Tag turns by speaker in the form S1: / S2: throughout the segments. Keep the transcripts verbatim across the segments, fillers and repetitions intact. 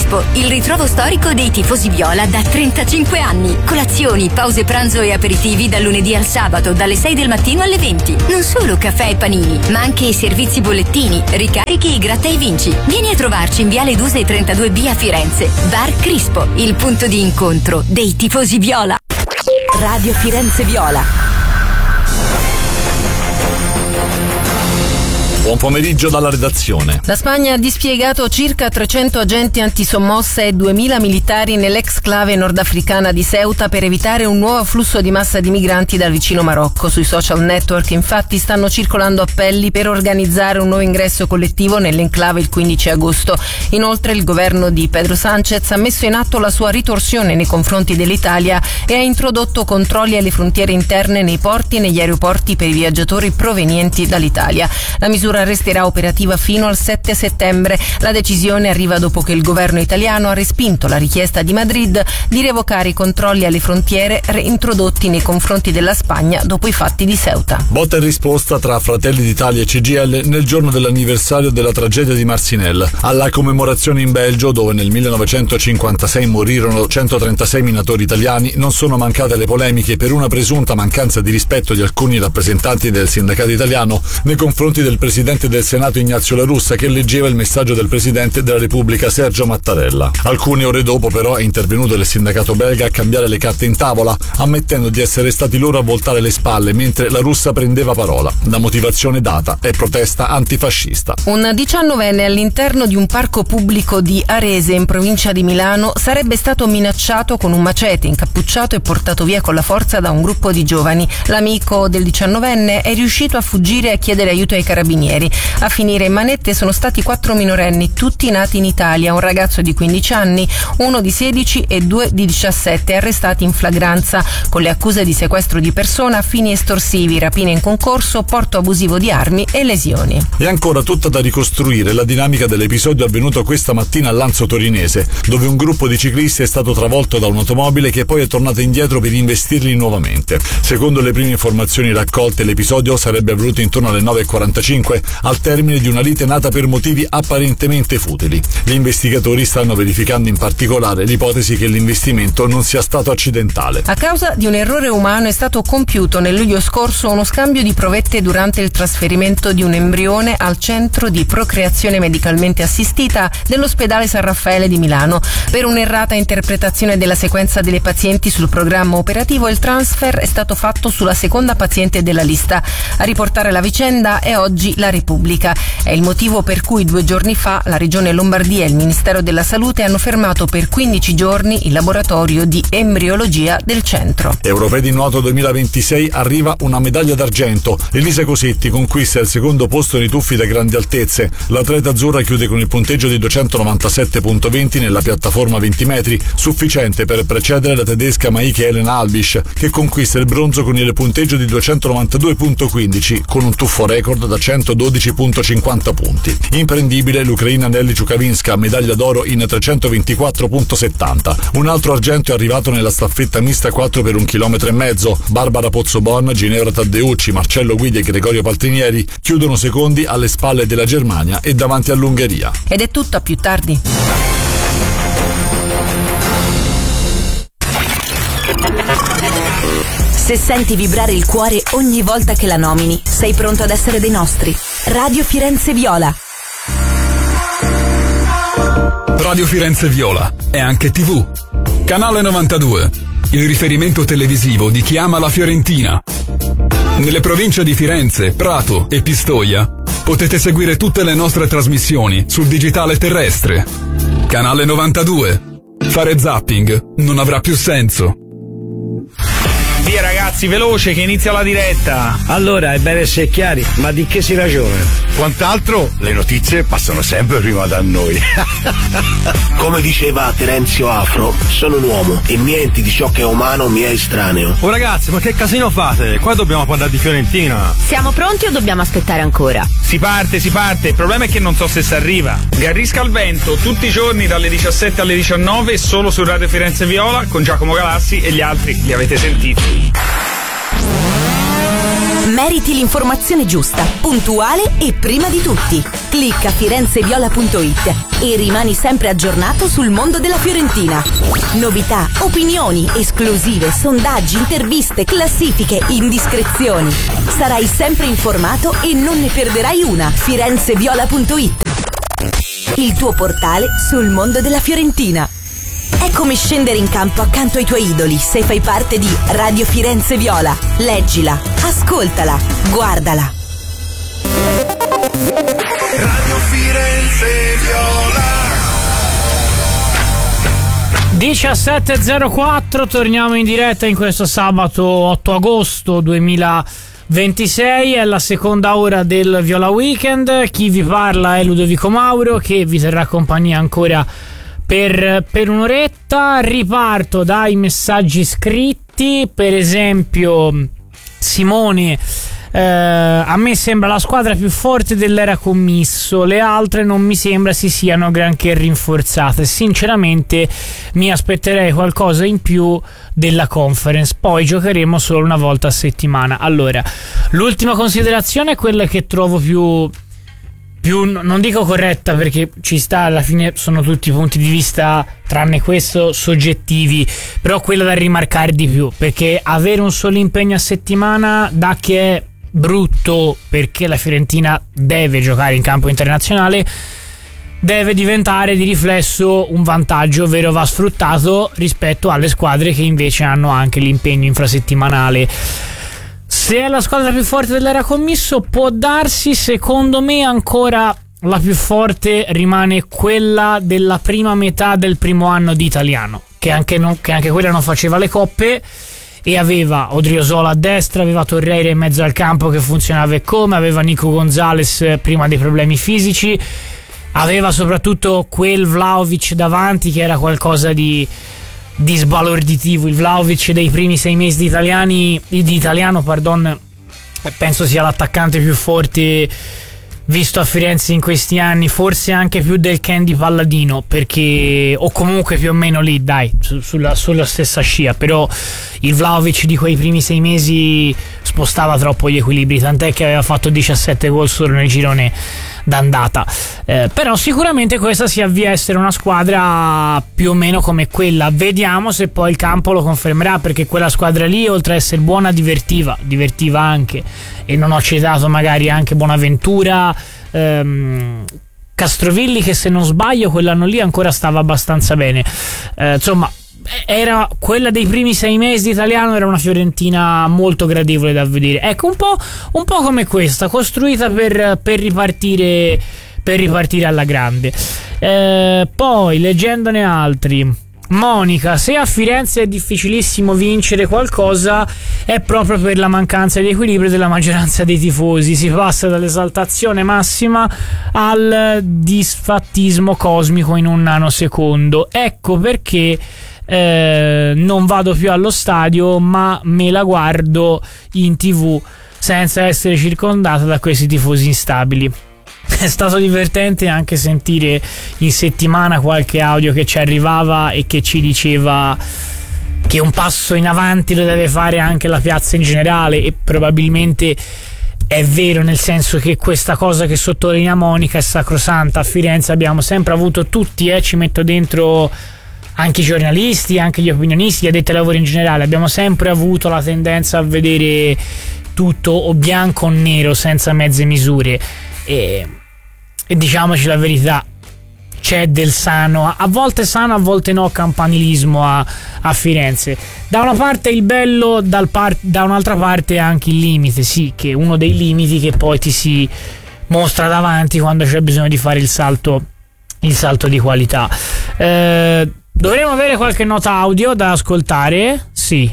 S1: Crispo, il ritrovo storico dei tifosi viola da trentacinque anni. Colazioni, pause pranzo e aperitivi dal lunedì al sabato, dalle sei del mattino alle venti. Non solo caffè e panini, ma anche i servizi bollettini, ricarichi e gratta e vinci. Vieni a trovarci in Viale Duse trentadue B a Firenze. Bar Crispo, il punto di incontro dei tifosi viola. Radio Firenze Viola.
S2: Buon pomeriggio dalla redazione.
S3: La Spagna ha dispiegato circa trecento agenti antisommossa e duemila militari nell'exclave nordafricana di Ceuta per evitare un nuovo flusso di massa di migranti dal vicino Marocco. Sui social network infatti stanno circolando appelli per organizzare un nuovo ingresso collettivo nell'enclave il quindici agosto. Inoltre il governo di Pedro Sánchez ha messo in atto la sua ritorsione nei confronti dell'Italia e ha introdotto controlli alle frontiere interne nei porti e negli aeroporti per i viaggiatori provenienti dall'Italia. La misura resterà operativa fino al sette settembre. La decisione arriva dopo che il governo italiano ha respinto la richiesta di Madrid di revocare i controlli alle frontiere reintrodotti nei confronti della Spagna dopo i fatti di Ceuta.
S2: Botta e risposta tra Fratelli d'Italia e C G I L nel giorno dell'anniversario della tragedia di Marcinelle. Alla commemorazione in Belgio, dove nel millenovecentocinquantasei morirono centotrentasei minatori italiani, non sono mancate le polemiche per una presunta mancanza di rispetto di alcuni rappresentanti del sindacato italiano nei confronti del presidente del Senato Ignazio La Russa, che leggeva il messaggio del Presidente della Repubblica Sergio Mattarella. Alcune ore dopo però è intervenuto il sindacato belga a cambiare le carte in tavola, ammettendo di essere stati loro a voltare le spalle mentre La Russa prendeva parola. La motivazione data è protesta antifascista.
S3: Un diciannovenne all'interno di un parco pubblico di Arese, in provincia di Milano, sarebbe stato minacciato con un macete, incappucciato e portato via con la forza da un gruppo di giovani. L'amico del diciannovenne è riuscito a fuggire e a chiedere aiuto ai carabinieri. A finire in manette sono stati quattro minorenni, tutti nati in Italia, un ragazzo di quindici anni, uno di sedici e due di diciassette, arrestati in flagranza con le accuse di sequestro di persona a fini estorsivi, rapina in concorso, porto abusivo di armi e lesioni.
S2: È ancora tutta da ricostruire la dinamica dell'episodio avvenuto questa mattina a Lanzo Torinese, dove un gruppo di ciclisti è stato travolto da un'automobile che poi è tornata indietro per investirli nuovamente. Secondo le prime informazioni raccolte, l'episodio sarebbe avvenuto intorno alle nove e quarantacinque, al termine di una lite nata per motivi apparentemente futili. Gli investigatori stanno verificando in particolare l'ipotesi che l'investimento non sia stato accidentale.
S3: A causa di un errore umano è stato compiuto nel luglio scorso uno scambio di provette durante il trasferimento di un embrione al centro di procreazione medicalmente assistita dell'ospedale San Raffaele di Milano. Per un'errata interpretazione della sequenza delle pazienti sul programma operativo, il transfer è stato fatto sulla seconda paziente della lista. A riportare la vicenda è oggi la Repubblica. È il motivo per cui due giorni fa la Regione Lombardia e il Ministero della Salute hanno fermato per quindici giorni il laboratorio di embriologia del centro.
S2: Europei di nuoto duemilaventisei arriva una medaglia d'argento. Elisa Cosetti conquista il secondo posto nei tuffi da grandi altezze. L'atleta azzurra chiude con il punteggio di duecentonovantasette virgola venti nella piattaforma venti metri, sufficiente per precedere la tedesca Maike Elena Albisch, che conquista il bronzo con il punteggio di duecentonovantadue virgola quindici, con un tuffo record da centododici virgola cinquanta punti. Imprendibile l'ucraina Nelly Ciukavinska, medaglia d'oro in trecentoventiquattro virgola settanta. Un altro argento è arrivato nella staffetta mista quattro per un chilometro e mezzo. Barbara Pozzobon, Ginevra Taddeucci, Marcello Guidi e Gregorio Paltrinieri chiudono secondi alle spalle della Germania e davanti all'Ungheria.
S3: Ed è tutto, a più tardi.
S1: Se senti vibrare il cuore ogni volta che la nomini, sei pronto ad essere dei nostri. Radio Firenze Viola.
S4: Radio Firenze Viola è anche tivù. Canale novantadue, il riferimento televisivo di chi ama la Fiorentina. Nelle province di Firenze, Prato e Pistoia potete seguire tutte le nostre trasmissioni sul digitale terrestre. Canale novantadue. Fare zapping non avrà più senso.
S5: Via ragazzi, veloce che inizia la diretta.
S6: Allora, è bene essere chiari, ma di che si ragiona?
S7: Quant'altro, le notizie passano sempre prima da noi.
S8: Come diceva Terenzio Afro, sono un uomo e niente di ciò che è umano mi è estraneo.
S5: Oh ragazzi, ma che casino fate? Qua dobbiamo parlare di Fiorentina.
S1: Siamo pronti o dobbiamo aspettare ancora?
S5: Si parte, si parte, il problema è che non so se si arriva. Garrisca al vento, tutti i giorni dalle diciassette alle diciannove, solo su Radio Firenze Viola, con Giacomo Galassi, e gli altri li avete sentiti.
S9: Meriti l'informazione giusta, puntuale e prima di tutti. Clicca firenzeviola punto it e rimani sempre aggiornato sul mondo della Fiorentina. Novità, opinioni, esclusive, sondaggi, interviste, classifiche, indiscrezioni. Sarai sempre informato e non ne perderai una. firenzeviola punto it, il tuo portale sul mondo della Fiorentina. È come scendere in campo accanto ai tuoi idoli se fai parte di Radio Firenze Viola. Leggila, ascoltala, guardala.
S10: Radio Firenze Viola.
S11: diciassette e zero quattro, torniamo in diretta in questo sabato otto agosto duemilaventisei, è la seconda ora del Viola Weekend. Chi vi parla è Ludovico Mauro, che vi terrà compagnia ancora per, per un'oretta. Riparto dai messaggi scritti. Per esempio Simone: eh, a me sembra la squadra più forte dell'era commisso, le altre non mi sembra si siano granché rinforzate, sinceramente mi aspetterei qualcosa in più della conference, poi giocheremo solo una volta a settimana. Allora, l'ultima considerazione è quella che trovo più più non dico corretta, perché ci sta, alla fine sono tutti punti di vista tranne questo soggettivi, però quella da rimarcare di più, perché avere un solo impegno a settimana da che è brutto, perché la Fiorentina deve giocare in campo internazionale, deve diventare di riflesso un vantaggio, ovvero va sfruttato rispetto alle squadre che invece hanno anche l'impegno infrasettimanale. Se è la squadra più forte dell'era commisso, può darsi. Secondo me ancora la più forte rimane quella della prima metà del primo anno di Italiano, che anche, non, che anche quella non faceva le coppe e aveva Odriozola a destra, aveva Torreira in mezzo al campo che funzionava e come, aveva Nico Gonzalez prima dei problemi fisici, aveva soprattutto quel Vlahovic davanti che era qualcosa di di sbalorditivo. Il Vlahovic dei primi sei mesi di, italiani, di italiano pardon, penso sia l'attaccante più forte visto a Firenze in questi anni, forse anche più del Candy Palladino, perché o comunque più o meno lì, dai, su, sulla, sulla stessa scia, però il Vlahovic di quei primi sei mesi spostava troppo gli equilibri, tant'è che aveva fatto diciassette gol solo nel girone d'andata. Eh, però sicuramente questa si avvia a essere una squadra più o meno come quella. Vediamo se poi il campo lo confermerà, perché quella squadra lì, oltre a essere buona, divertiva divertiva anche, e non ho citato magari anche Bonaventura, ehm, Castrovilli, che se non sbaglio quell'anno lì ancora stava abbastanza bene. Eh, insomma, era quella dei primi sei mesi italiano, era una Fiorentina molto gradevole da vedere. Ecco, un po', un po' come questa, costruita per, per ripartire per ripartire alla grande. Eh, poi, leggendone altri, Monica: se a Firenze è difficilissimo vincere qualcosa è proprio per la mancanza di equilibrio della maggioranza dei tifosi, si passa dall'esaltazione massima al disfattismo cosmico in un nanosecondo. Ecco perché Eh, non vado più allo stadio, ma me la guardo in tv senza essere circondata da questi tifosi instabili. È stato divertente anche sentire in settimana qualche audio che ci arrivava e che ci diceva che un passo in avanti lo deve fare anche la piazza in generale, e probabilmente è vero, nel senso che questa cosa che sottolinea Monica è sacrosanta. A Firenze abbiamo sempre avuto tutti, eh, ci metto dentro anche i giornalisti, anche gli opinionisti, gli addetti ai lavori in generale, abbiamo sempre avuto la tendenza a vedere tutto o bianco o nero, senza mezze misure, e, e diciamoci la verità, c'è del sano, a volte sano, a volte no, campanilismo a, a Firenze. Da una parte il bello, dal par- da un'altra parte anche il limite, sì, che è uno dei limiti che poi ti si mostra davanti quando c'è bisogno di fare il salto, il salto di qualità. Eh, Dovremmo avere qualche nota audio da ascoltare? Sì.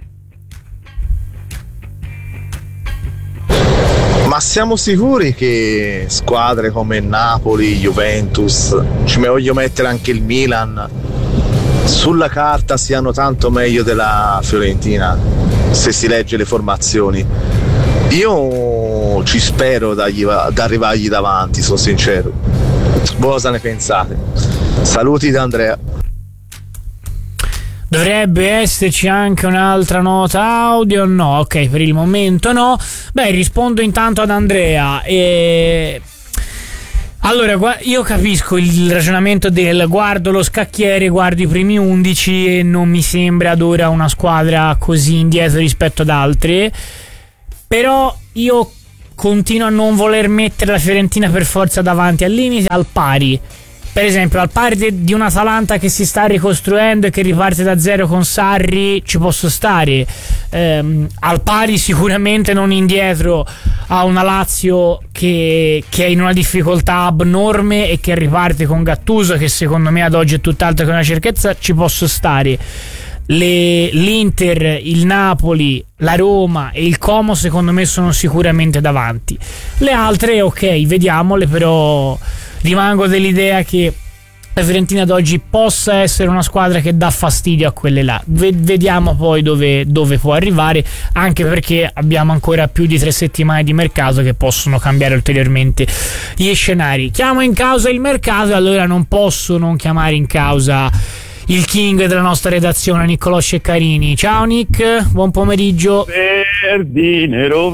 S12: Ma siamo sicuri che squadre come Napoli, Juventus, ci voglio mettere anche il Milan, sulla carta siano tanto meglio della Fiorentina, se si legge le formazioni? Io ci spero da arrivargli davanti, sono sincero. Voi cosa ne pensate? Saluti da Andrea.
S11: Dovrebbe esserci anche un'altra nota audio? No, ok, per il momento no. Beh, rispondo intanto ad Andrea. E... Allora, io capisco il ragionamento del guardo lo scacchiere, guardo i primi undici e non mi sembra ad ora una squadra così indietro rispetto ad altre. Però io continuo a non voler mettere la Fiorentina per forza davanti, al limite al pari. Per esempio, al pari di un'Atalanta che si sta ricostruendo e che riparte da zero con Sarri, ci posso stare. Ehm, al pari sicuramente non indietro a una Lazio che, che è in una difficoltà abnorme e che riparte con Gattuso, che secondo me ad oggi è tutt'altro che una certezza, ci posso stare. Le, L'Inter, il Napoli, la Roma e il Como secondo me sono sicuramente davanti. Le altre ok, vediamole, però rimango dell'idea che la Fiorentina ad oggi possa essere una squadra che dà fastidio a quelle là. Vediamo poi dove, dove può arrivare, anche perché abbiamo ancora più di tre settimane di mercato che possono cambiare ulteriormente gli scenari. Chiamo in causa il mercato e allora non posso non chiamare in causa il king della nostra redazione, Niccolò Ceccarini. Ciao Nick, buon pomeriggio.
S13: Verdi, nero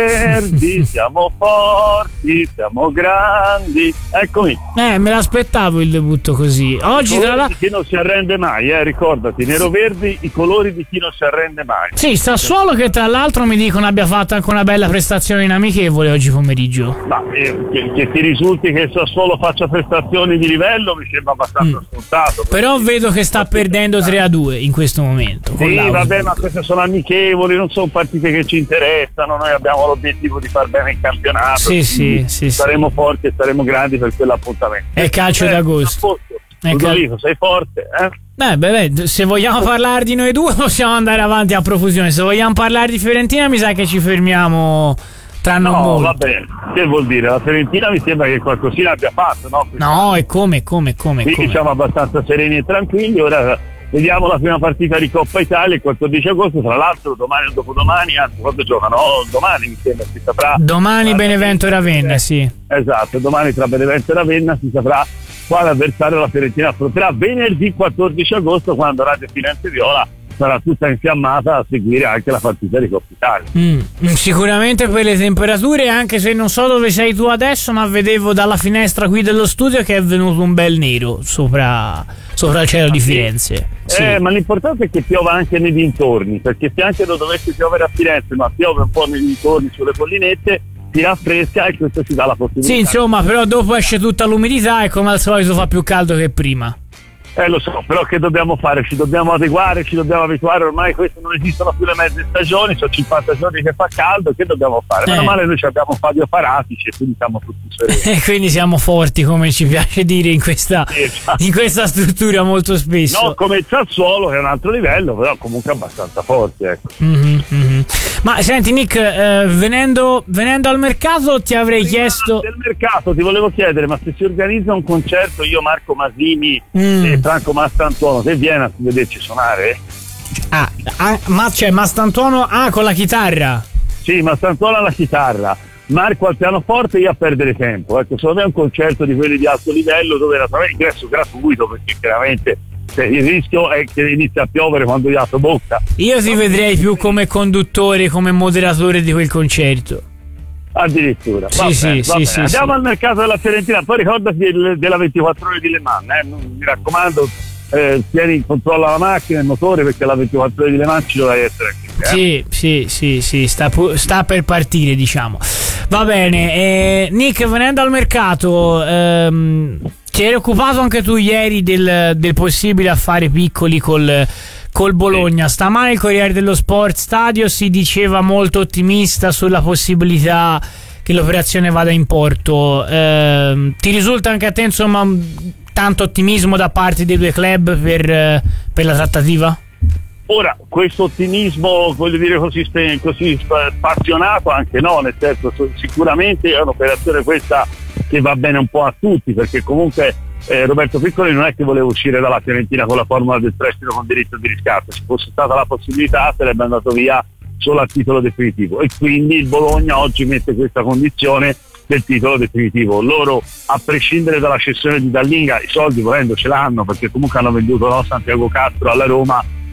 S13: verdi, siamo forti, siamo grandi. Eccomi.
S11: Eh, me l'aspettavo il debutto così. Oggi tra l'altro
S13: chi non si arrende mai, eh, ricordati, nero verdi, i colori di chi non si arrende mai.
S11: Sì, Sassuolo che tra l'altro mi dicono abbia fatto anche una bella prestazione in amichevole oggi pomeriggio.
S13: Ma eh, che, che ti risulti che il Sassuolo faccia prestazioni di livello mi sembra abbastanza mm. scontato.
S11: Però vedo che sta perdendo tre a due in questo momento.
S13: Sì, vabbè, ma queste sono amichevoli, non sono partite che ci interessano. Noi abbiamo l'obiettivo di far bene il campionato.
S11: Sì, sì, sì,
S13: saremo sì. forti e saremo grandi per quell'appuntamento.
S11: È calcio
S13: eh,
S11: d'agosto.
S13: Ludovico, sei forte, eh?
S11: Beh, beh, beh, se vogliamo parlare di noi due possiamo andare avanti a profusione. Se vogliamo parlare di Fiorentina mi sa che ci fermiamo tra non
S13: no,
S11: molto.
S13: Va bene. Che vuol dire? La Fiorentina mi sembra che qualcosina abbia fatto, no? Quindi,
S11: no, e come, come, come?
S13: Quindi
S11: come?
S13: siamo abbastanza sereni e tranquilli. Ora vediamo la prima partita di Coppa Italia il quattordici agosto, tra l'altro domani o dopodomani, anzi quando giocano? No, domani mi sembra si saprà.
S11: Domani Benevento e Ravenna, sì.
S13: Esatto, domani tra Benevento e Ravenna si saprà quale avversario la Fiorentina affronterà venerdì quattordici agosto, quando Radio Firenze Viola sarà tutta infiammata a seguire anche la partita di Coppa Italia.
S11: Mm, sicuramente per le temperature, anche se non so dove sei tu adesso, ma vedevo dalla finestra qui dello studio che è venuto un bel nero sopra, sopra il cielo ah, di Firenze.
S13: Sì. Eh, ma l'importante è che piova anche nei dintorni, perché se anche non dovesse piovere a Firenze, ma piove un po' nei dintorni sulle collinette, si raffresca e questo ci dà la possibilità.
S11: Sì, insomma, però dopo esce tutta l'umidità e come al solito fa più caldo che prima.
S13: Eh lo so, però che dobbiamo fare? Ci dobbiamo adeguare, ci dobbiamo abituare, ormai queste non esistono più le mezze stagioni, sono cinquanta giorni che fa caldo, che dobbiamo fare? Meno eh. male noi abbiamo Fabio Paratici e quindi siamo tutti sereni.
S11: E quindi siamo forti, come ci piace dire in questa, esatto. in questa struttura molto spesso.
S13: No, come il Sassuolo che è un altro livello, però comunque abbastanza forte, ecco.
S11: Mm-hmm, mm-hmm. Ma senti Nick, eh, venendo, venendo al mercato ti avrei Prima chiesto...
S13: Del mercato ti volevo chiedere, ma se si organizza un concerto, io Marco Masini mm. e Franco Mastantuono, se viene a vederci suonare?
S11: Ah, ah ma c'è Mastantuono ah, con la chitarra?
S13: Sì, Mastantuono alla chitarra, Marco al pianoforte e io a perdere tempo. Ecco, secondo me è un concerto di quelli di alto livello dove era ingresso gratuito, perché chiaramente cioè, il rischio è che inizia a piovere quando gli apro bocca.
S11: Io ti vedrei più come conduttore, come moderatore di quel concerto.
S13: Addirittura
S11: sì, sì, sì, sì,
S13: andiamo
S11: sì.
S13: al mercato della Fiorentina, poi ricordati del, della ventiquattro ore di Le Mans, eh? mi raccomando, eh, tieni, controlla la macchina, il motore, perché la ventiquattro ore di Le Mans ci dovrai essere anche, eh?
S11: sì sì sì sì sta, pu- sta per partire, diciamo. Va bene, eh, Nick, venendo al mercato, ehm, ti eri occupato anche tu ieri del, del possibile affare Piccoli col col Bologna. Stamane il Corriere dello Sport Stadio si diceva molto ottimista sulla possibilità che l'operazione vada in porto. Eh, ti risulta anche a te, insomma, tanto ottimismo da parte dei due club per, per la trattativa?
S13: Ora, questo ottimismo, voglio dire così, così spassionato, anche no, nel senso, sicuramente è un'operazione questa che va bene un po' a tutti, perché comunque Eh, Roberto Piccoli non è che voleva uscire dalla Fiorentina con la formula del prestito con diritto di riscatto. Se fosse stata la possibilità sarebbe andato via solo a titolo definitivo, e quindi il Bologna oggi mette questa condizione del titolo definitivo. Loro, a prescindere dalla cessione di Dallinga, i soldi volendo ce l'hanno, perché comunque hanno venduto no, Santiago Castro alla Roma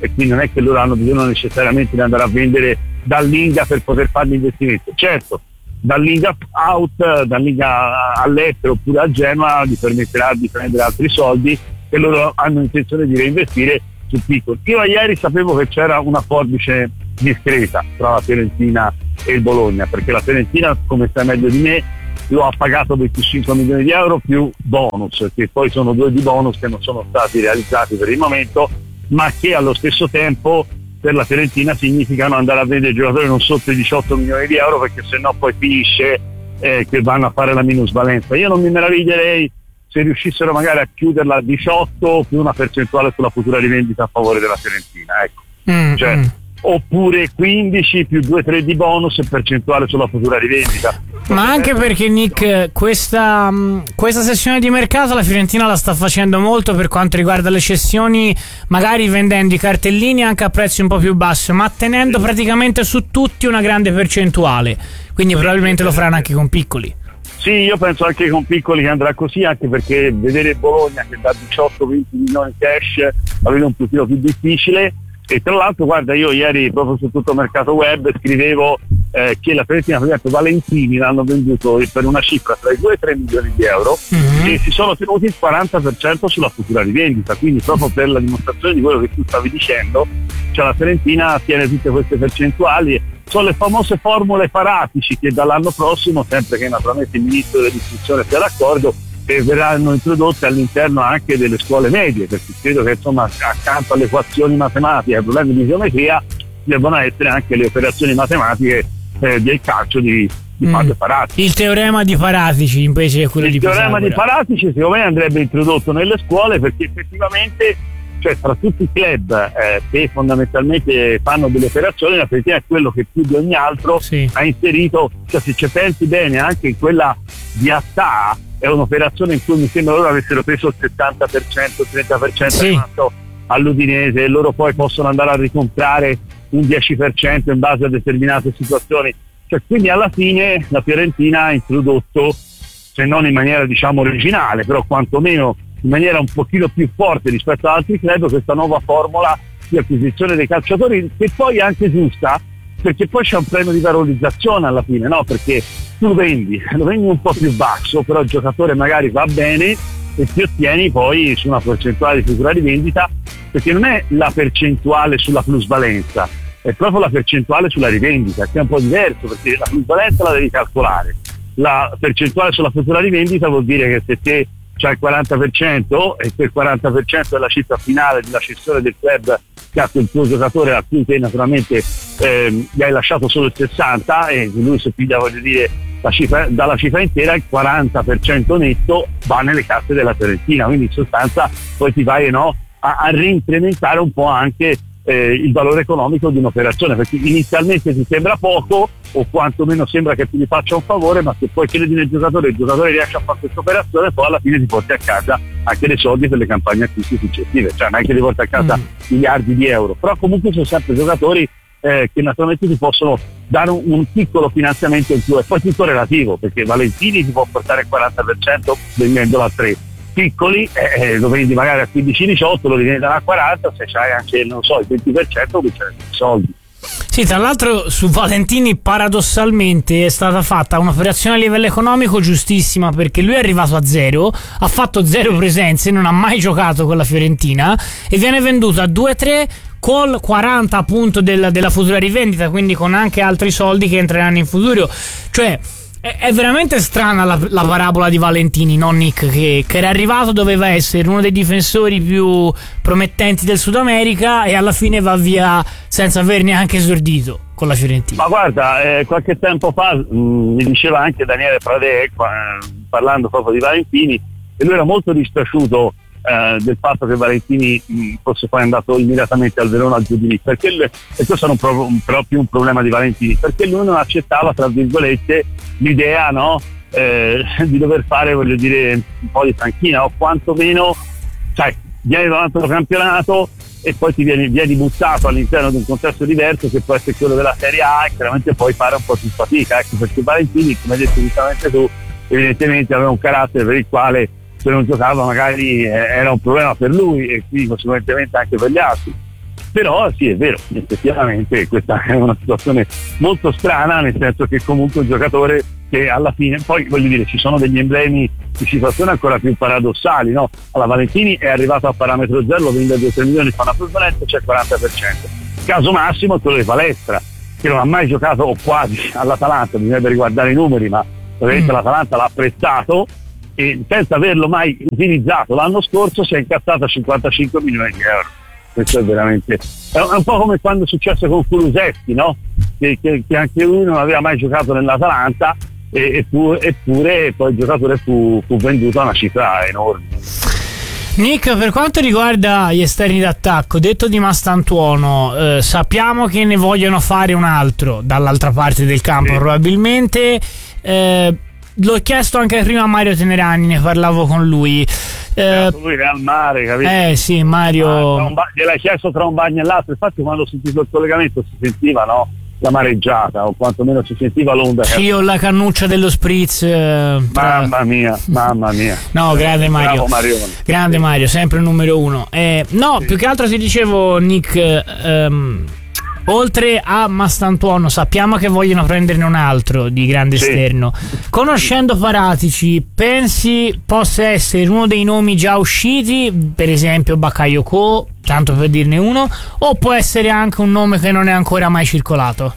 S13: e quindi non è che loro hanno bisogno necessariamente di andare a vendere dall'Inga per poter fare l'investimento. Certo, dall'Inga out, dall'Inga all'estero oppure a Genoa gli permetterà di prendere altri soldi che loro hanno intenzione di reinvestire su piccoli. Io ieri sapevo che c'era una forbice discreta tra la Fiorentina e il Bologna, perché la Fiorentina, come sai meglio di me, lo ha pagato venticinque milioni di euro più bonus, che poi sono due di bonus che non sono stati realizzati per il momento, ma che allo stesso tempo per la Fiorentina significano andare a vendere giocatori non sotto i diciotto milioni di euro, perché sennò poi finisce eh, che vanno a fare la minusvalenza. Io non mi meraviglierei se riuscissero magari a chiuderla a diciotto più una percentuale sulla futura rivendita a favore della Fiorentina, ecco. Mm, cioè, mm. Oppure quindici più due tre di bonus e percentuale sulla futura rivendita.
S11: Ma anche perché, Nick, questa, questa sessione di mercato la Fiorentina la sta facendo molto per quanto riguarda le cessioni, magari vendendo i cartellini anche a prezzi un po' più bassi, ma tenendo praticamente su tutti una grande percentuale, quindi probabilmente lo faranno anche con piccoli.
S13: Sì, io penso anche con piccoli che andrà così, anche perché vedere Bologna che da diciotto venti milioni cash la vedo un pochino più difficile. E tra l'altro, guarda, io ieri proprio su tutto mercato web scrivevo eh, che la Fiorentina, per esempio, Valentini l'hanno venduto per una cifra tra i due e i tre milioni di euro, mm-hmm. e si sono tenuti il quaranta per cento sulla futura rivendita, quindi proprio per la dimostrazione di quello che tu stavi dicendo, cioè la Fiorentina tiene tutte queste percentuali. Sono le famose formule Paratici che dall'anno prossimo, sempre che naturalmente il ministro dell'istruzione sia d'accordo, e verranno introdotte all'interno anche delle scuole medie, perché credo che insomma accanto alle equazioni matematiche e ai problemi di geometria devono essere anche le operazioni matematiche eh, del calcio di, di mm. Fabio Paratici.
S11: Il teorema di Paratici invece è quello
S13: il
S11: di Pisagora.
S13: Il teorema di Paratici secondo me andrebbe introdotto nelle scuole, perché effettivamente, cioè, tra tutti i club eh, che fondamentalmente fanno delle operazioni, la Fiorentina è quello che più di ogni altro sì. ha inserito, cioè se ci pensi bene anche in quella di Attà è un'operazione in cui mi sembra loro avessero preso il settanta per cento, il trenta per cento sì. all'Udinese, e loro poi possono andare a ricomprare un dieci per cento in base a determinate situazioni. Cioè, quindi alla fine la Fiorentina ha introdotto, se non in maniera diciamo originale, però quantomeno in maniera un pochino più forte rispetto ad altri club, questa nuova formula di acquisizione dei calciatori, che poi è anche giusta, perché poi c'è un premio di valorizzazione alla fine, no? Perché tu vendi, lo vendi un po' più basso, però il giocatore magari va bene e ti ottieni poi su una percentuale di futura rivendita, perché non è la percentuale sulla plusvalenza, è proprio la percentuale sulla rivendita, che è un po' diverso, perché la plusvalenza la devi calcolare, la percentuale sulla futura rivendita vuol dire che se te c'hai il quaranta per cento e quel quaranta per cento è la cifra finale della cessione del club che ha quel tuo giocatore a cui te naturalmente eh, gli hai lasciato solo il sessanta e lui si piglia, voglio dire, la cifra, dalla cifra intera il quaranta per cento netto va nelle casse della Fiorentina, quindi in sostanza poi ti vai no, a, a reincrementare un po' anche eh, il valore economico di un'operazione, perché inizialmente ti sembra poco o quantomeno sembra che ti gli faccia un favore, ma se poi credi nel giocatore e il giocatore riesce a fare questa operazione, poi alla fine ti porti a casa anche dei soldi per le campagne acquisti successive, cioè non è che ti porti a casa mm. miliardi di euro, però comunque sono sempre giocatori eh, che naturalmente ti possono dare un, un piccolo finanziamento in più, e poi tutto relativo, perché Valentini ti può portare il quaranta per cento vendendolo a tre, piccoli eh, lo vendi magari a quindici diciotto, lo rivendono a quaranta, se c'hai anche non so il venti per cento qui c'è i soldi.
S11: Sì, tra l'altro su Valentini paradossalmente è stata fatta un'operazione a livello economico giustissima, perché lui è arrivato a zero, ha fatto zero presenze, non ha mai giocato con la Fiorentina e viene venduto a due tre col quaranta appunto del, della futura rivendita, quindi con anche altri soldi che entreranno in futuro. Cioè è, è veramente strana la, la parabola di Valentini, no Nick? Che, che era arrivato, doveva essere uno dei difensori più promettenti del Sud America e alla fine va via senza aver neanche esordito con la Fiorentina.
S13: Ma guarda, eh, qualche tempo fa mh, mi diceva anche Daniele Pradè, eh, parlando proprio di Valentini, e lui era molto dispiaciuto eh, del fatto che Valentini mh, fosse poi andato immediatamente al Verona al Giudini, perché il, e questo era un pro, un, proprio un problema di Valentini, perché lui non accettava, tra virgolette, l'idea no, eh, di dover fare, voglio dire, un po' di panchina, o quantomeno, sai, vieni davanti al campionato e poi ti vieni, vieni buttato all'interno di un contesto diverso che può essere quello della Serie A, e chiaramente poi fare un po' più fatica, ecco, perché Valentini, come hai detto giustamente tu, evidentemente aveva un carattere per il quale se non giocava magari eh, era un problema per lui e quindi conseguentemente anche per gli altri. Però sì, è vero, effettivamente questa è una situazione molto strana, nel senso che comunque un giocatore che alla fine, poi voglio dire, ci sono degli emblemi di situazioni ancora più paradossali, no? Alla Valentini è arrivato a parametro zero, lo vende a due o tre milioni, fa una plusvalenza, c'è il quaranta per cento. Caso massimo è quello di Palestra, che non ha mai giocato o quasi all'Atalanta, bisognerebbe riguardare i numeri, ma ovviamente mm. l'Atalanta l'ha apprezzato e senza averlo mai utilizzato l'anno scorso si è incassato a cinquantacinque milioni di euro. Questo è veramente è un po' come quando è successo con Kulusevski, no? Che, che, che anche lui non aveva mai giocato nell'Atalanta e, eppure, eppure poi il giocatore fu, fu venduto a una cifra enorme.
S11: Nick, per quanto riguarda gli esterni d'attacco, detto di Mastantuono, eh, sappiamo che ne vogliono fare un altro dall'altra parte del campo, sì. probabilmente. Eh, l'ho chiesto anche prima a Mario Tenerani, ne parlavo con lui.
S13: Eh, lui è al mare, capito?
S11: Eh sì, Mario.
S13: Ah, ba- gliel'hai chiesto tra un bagno e l'altro. Infatti, quando ho sentito il collegamento si sentiva, no? La mareggiata, o quantomeno si sentiva l'onda.
S11: Sì, ho la cannuccia dello spritz. Eh, tra...
S13: Mamma mia, mamma mia.
S11: No, grande Mario. Grande sì. Mario, sempre il numero uno. Eh, no, sì. più che altro ti dicevo, Nick. Ehm, Oltre a Mastantuono, sappiamo che vogliono prenderne un altro di grande sì. esterno. Conoscendo Paratici, pensi possa essere uno dei nomi già usciti, per esempio Bakayoko, tanto per dirne uno, o può essere anche un nome che non è ancora mai circolato?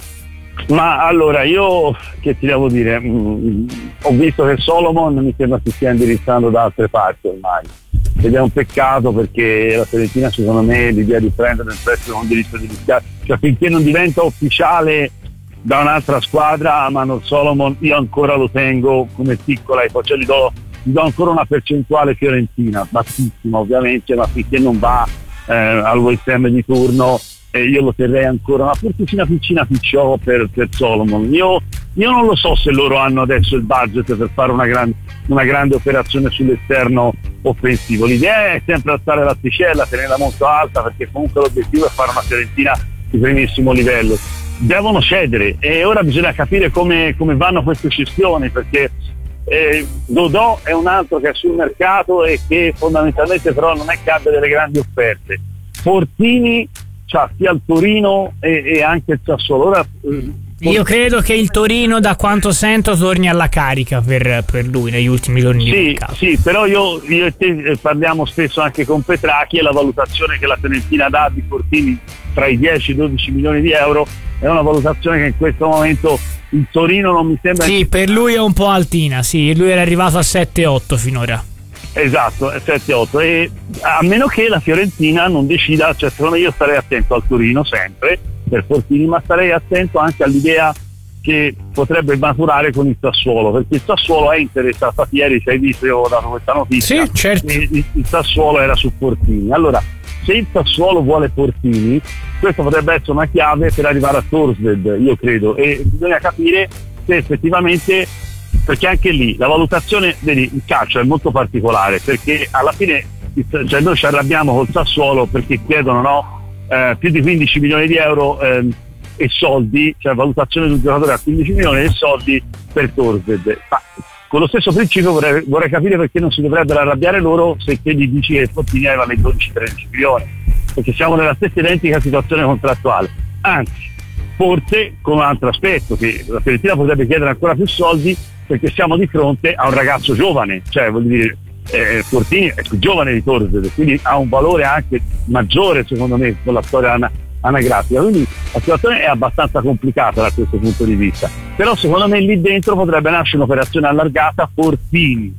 S13: Ma allora, io che ti devo dire, mh, ho visto che Solomon mi sembra si stia indirizzando da altre parti ormai. Ed è un peccato perché la Fiorentina, secondo me, l'idea di prendere il prestito con diritto di rischiare, cioè finché non diventa ufficiale da un'altra squadra, Manor Solomon io ancora lo tengo come piccola e poi cioè gli do, gli do ancora una percentuale fiorentina, bassissima ovviamente, ma finché non va eh, al West Ham di turno eh, io lo terrei ancora una porticina piccina picciò per, per Solomon. Io, io non lo so se loro hanno adesso il budget per fare una grande, una grande operazione sull'esterno offensivo. L'idea è sempre alzare l'asticella, tenerla molto alta, perché comunque l'obiettivo è fare una Fiorentina di primissimo livello. Devono cedere e ora bisogna capire come, come vanno queste cessioni, perché eh, Dodò è un altro che è sul mercato e che fondamentalmente però non è che abbia delle grandi offerte. Fortini c'ha sia il Torino e, e anche il Sassuolo. Ora,
S11: io credo che il Torino, da quanto sento, torni alla carica per, per lui negli ultimi giorni di mercato.
S13: Sì, però io, io e te parliamo spesso anche con Petracchi e la valutazione che la Fiorentina dà di Fortini tra i dieci e dodici milioni di euro è una valutazione che in questo momento il Torino non mi sembra.
S11: Sì, per lui è un po' altina, sì, lui era arrivato a sette otto finora.
S13: Esatto, sette otto, e a meno che la Fiorentina non decida, cioè secondo me io starei attento al Torino sempre per Fortini, ma starei attento anche all'idea che potrebbe maturare con il Sassuolo, perché il Sassuolo è interessato. Ieri se hai visto, io ho dato questa notizia,
S11: sì, certo.
S13: il, il Sassuolo era su Fortini. Allora, se il Sassuolo vuole Fortini, questo potrebbe essere una chiave per arrivare a Torsved, io credo, e bisogna capire se effettivamente, perché anche lì la valutazione, vedi, il calcio è molto particolare, perché alla fine cioè noi ci arrabbiamo col Sassuolo perché chiedono no, eh, più di quindici milioni di euro eh, e soldi, cioè valutazione di un giocatore a quindici milioni e soldi per Torsved. Ma con lo stesso principio vorrei, vorrei capire perché non si dovrebbero arrabbiare loro se te gli dici che Fortini aveva i dodici tredici milioni, perché siamo nella stessa identica situazione contrattuale. Anzi, forse con un altro aspetto, che la Fiorentina potrebbe chiedere ancora più soldi perché siamo di fronte a un ragazzo giovane, cioè vuol dire eh, Fortini è più giovane di Torsved, quindi ha un valore anche maggiore secondo me con la storia ana- anagrafica, quindi la situazione è abbastanza complicata da questo punto di vista, però secondo me lì dentro potrebbe nascere un'operazione allargata Fortini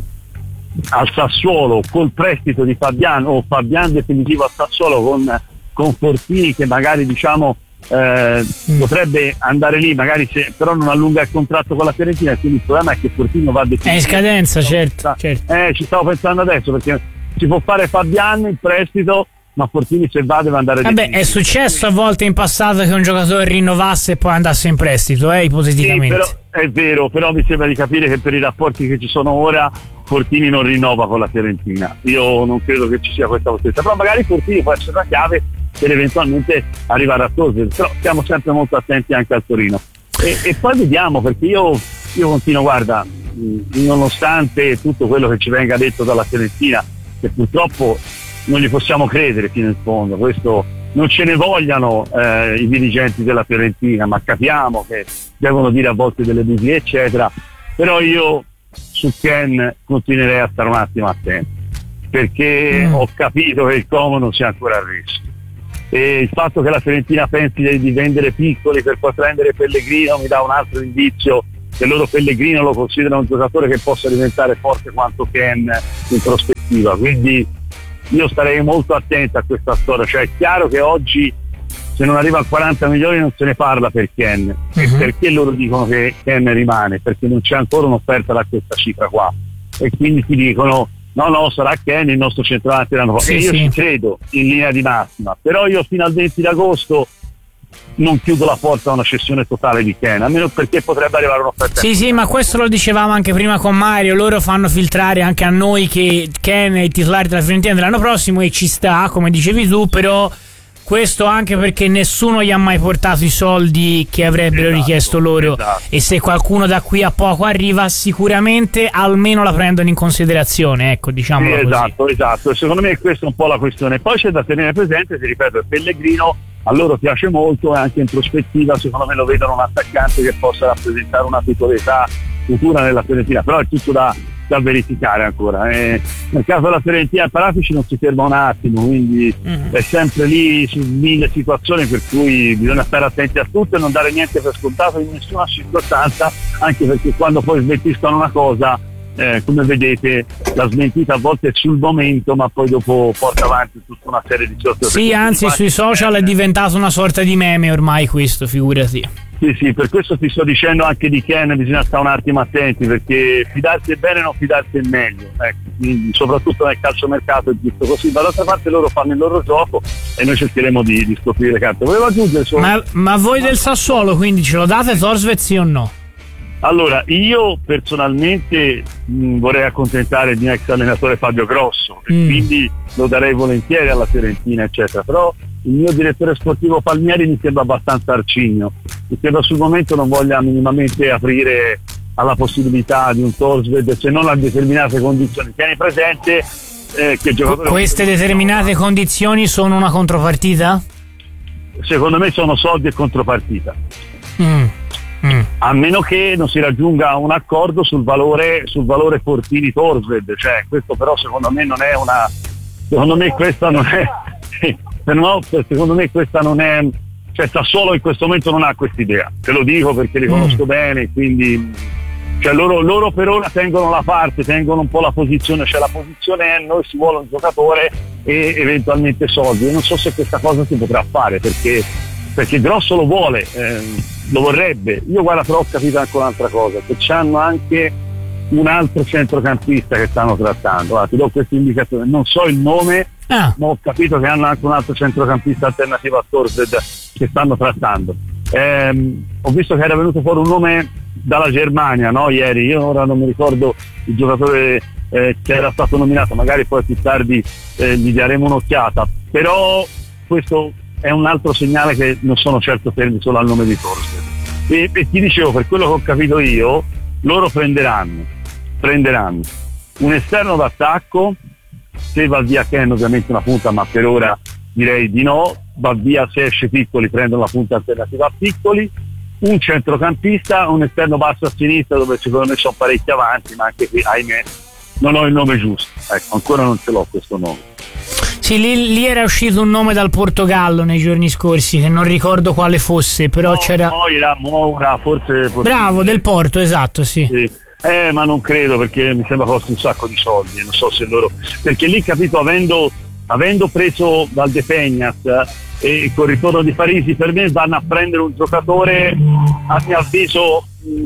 S13: al Sassuolo col prestito di Fabian, o Fabian definitivo al Sassuolo con, con Fortini che magari diciamo Eh, mm. potrebbe andare lì, magari se, però non allunga il contratto con la Fiorentina, e quindi il problema è che Fortino va definito.
S11: È in scadenza, certo, certo.
S13: Eh, ci stavo pensando adesso, perché si può fare Fabian il prestito, ma Fortini se va deve andare
S11: Vabbè, è successo a volte in passato che un giocatore rinnovasse e poi andasse in prestito, eh, ipoteticamente.
S13: Sì, però, è vero, però mi sembra di capire che per i rapporti che ci sono ora Fortini non rinnova con la Fiorentina. Io non credo che ci sia questa possibilità, però magari Fortini può essere una chiave per eventualmente arrivare a Torsved, però stiamo sempre molto attenti anche al Torino e, e poi vediamo, perché io, io continuo, guarda, nonostante tutto quello che ci venga detto dalla Fiorentina, che purtroppo non gli possiamo credere fino in fondo, questo non ce ne vogliano eh, i dirigenti della Fiorentina, ma capiamo che devono dire a volte delle bugie eccetera, però io su Ken continuerei a stare un attimo attento, perché mm. ho capito che il Como non sia ancora arreso, e il fatto che la Fiorentina pensi di, di vendere piccoli per poi prendere Pellegrino mi dà un altro indizio che loro Pellegrino lo considerano un giocatore che possa diventare forte quanto Ken in prospettiva, quindi io starei molto attento a questa storia. Cioè è chiaro che oggi se non arriva a quaranta milioni non se ne parla per Ken. Uh-huh. E perché loro dicono che Ken rimane? Perché non c'è ancora un'offerta da questa cifra qua, e quindi ti dicono no no sarà Ken il nostro centravanti l'anno prossimo, sì, e io sì. ci credo in linea di massima, però io fino al venti d'agosto non chiudo la porta a una cessione totale di Ken, almeno perché potrebbe arrivare un'offerta.
S11: Sì, sì, ma questo lo dicevamo anche prima con Mario, loro fanno filtrare anche a noi che Ken è il titolare della Fiorentina dell'anno prossimo, e ci sta, come dicevi tu, però questo anche perché nessuno gli ha mai portato i soldi che avrebbero esatto, richiesto loro, esatto. E se qualcuno da qui a poco arriva sicuramente almeno la prendono in considerazione, ecco, diciamo.
S13: Sì,
S11: così.
S13: Esatto, esatto, secondo me questa è un po' la questione. Poi c'è da tenere presente, ti ripeto, il Pellegrino a loro piace molto, e anche in prospettiva secondo me lo vedono un attaccante che possa rappresentare una titolarità futura nella Fiorentina, però è tutto da, da verificare ancora. E nel caso della Fiorentina Paratici non si ferma un attimo, quindi mm-hmm. è sempre lì su mille situazioni, per cui bisogna stare attenti a tutto e non dare niente per scontato in nessuna circostanza, anche perché quando poi smentiscono una cosa, Eh, come vedete la smentita a volte è sul momento, ma poi dopo porta avanti tutta una serie di sorti.
S11: Sì, anzi sui social è diventato una sorta di meme ormai questo, figurati.
S13: Sì, sì, per questo ti sto dicendo anche di Ken bisogna stare un attimo attenti, perché fidarsi è bene, non fidarsi è meglio, ecco, quindi soprattutto nel calciomercato è giusto così. Dall'altra parte loro fanno il loro gioco e noi cercheremo di, di scoprire le carte. Volevo aggiungere solo...
S11: ma, ma voi del Sassuolo quindi ce lo date Thorstvedt, sì o no?
S13: Allora, io personalmente mh, vorrei accontentare il mio ex allenatore Fabio Grosso, mm. e quindi lo darei volentieri alla Fiorentina, eccetera. Però il mio direttore sportivo Palmieri mi sembra abbastanza arcigno, mi sembra sul momento non voglia minimamente aprire alla possibilità di un Thorstvedt, se non a determinate condizioni. Tieni presente eh, che giocatore...
S11: Queste determinate condizioni sono una contropartita?
S13: Secondo me sono soldi e contropartita.
S11: Mm. Mm.
S13: A meno che non si raggiunga un accordo sul valore sul valore Fortini Thorstvedt, cioè questo però secondo me non è una secondo me questa non è no, secondo me questa non è cioè Sassuolo in questo momento non ha quest'idea, te lo dico perché li conosco mm. bene, quindi cioè loro, loro per ora tengono la parte, tengono un po' la posizione, cioè la posizione è noi si vuole un giocatore e eventualmente soldi. Io non so se questa cosa si potrà fare perché perché Grosso lo vuole, eh, lo vorrebbe. Io guarda però ho capito anche un'altra cosa, che c'hanno anche un altro centrocampista che stanno trattando. Allora, ti do questa indicazione, non so il nome, ah. ma ho capito che hanno anche un altro centrocampista alternativo a Thorstvedt che stanno trattando. Eh, ho visto che era venuto fuori un nome dalla Germania, no? Ieri, io ora non mi ricordo il giocatore eh, che era stato nominato, magari poi più tardi eh, gli daremo un'occhiata, però questo è un altro segnale che non sono certo fermi solo al nome di Thorstvedt. E, e ti dicevo, per quello che ho capito io, loro prenderanno prenderanno un esterno d'attacco, se va via Ken ovviamente una punta, ma per ora direi di no, va via se esce Piccoli, prendono la punta alternativa a Piccoli, un centrocampista, un esterno basso a sinistra dove secondo me sono parecchi avanti, ma anche qui ahimè non ho il nome giusto, ecco, ancora non ce l'ho questo nome.
S11: Sì, lì, lì era uscito un nome dal Portogallo nei giorni scorsi, che non ricordo quale fosse, però no, c'era...
S13: Moira, Moura, forse...
S11: Bravo, del Porto, esatto, sì.
S13: sì. Eh, ma non credo, perché mi sembra costi un sacco di soldi, non so se loro... Perché lì, capito, avendo, avendo preso Valdepeñas eh, e col ritorno di Parisi, per me vanno a prendere un giocatore, a mio avviso... Mh,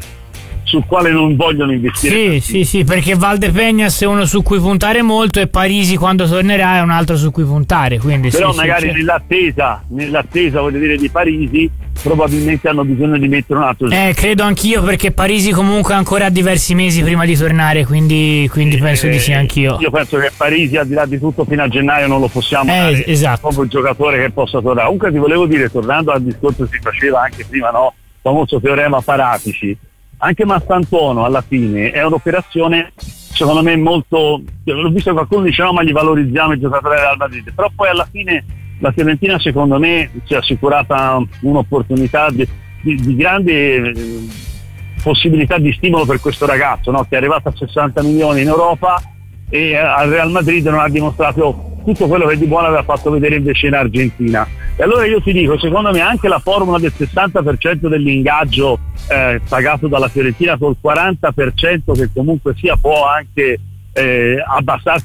S13: sul quale non vogliono investire.
S11: Sì, sì, sì, perché Valdepeñas è uno su cui puntare molto e Parisi quando tornerà è un altro su cui puntare, quindi
S13: però
S11: sì,
S13: magari
S11: sì,
S13: nell'attesa, nell'attesa voglio dire di Parisi probabilmente hanno bisogno di mettere un altro.
S11: Eh, credo anch'io, perché Parisi comunque ha ancora diversi mesi prima di tornare, quindi, quindi eh, penso di sì anch'io.
S13: Io penso che Parisi, al di là di tutto, fino a gennaio non lo possiamo
S11: eh, dare,
S13: esatto. proprio il giocatore che possa tornare. Comunque ti volevo dire, tornando al discorso che si faceva anche prima, no? Il famoso teorema Paratici. Anche Mastantuono alla fine è un'operazione secondo me molto, l'ho visto che qualcuno dice no ma gli valorizziamo il giocatore del Real Madrid, però poi alla fine la Fiorentina secondo me si è assicurata un'opportunità di, di, di grande possibilità di stimolo per questo ragazzo, no? Che è arrivato a sessanta milioni in Europa e al Real Madrid non ha dimostrato tutto quello che di buono aveva fatto vedere invece in Argentina. E allora io ti dico, secondo me anche la formula del sessanta per cento dell'ingaggio eh, pagato dalla Fiorentina col quaranta per cento che comunque sia può anche eh, abbassarsi